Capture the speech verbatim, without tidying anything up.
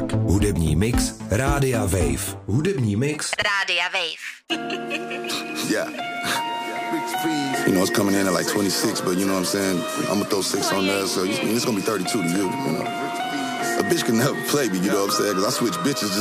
Hudební mix Rádia Wave. Hudební mix Rádia Wave. Yeah. You know, it's coming in at like twenty-six, but you know what I'm saying? I'm gonna throw six on there, so it's gonna be thirty-two to you, you know? A bitch can never play me, you know what I'm saying? Because I switch bitches just